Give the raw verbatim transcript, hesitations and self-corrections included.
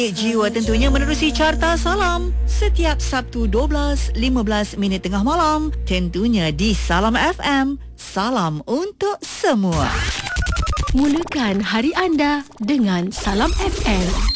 Jiwa tentunya menerusi Carta Salam setiap Sabtu dua belas lima belas minit tengah malam, tentunya di Salam F M. Salam untuk semua. Mulakan hari anda dengan Salam F M.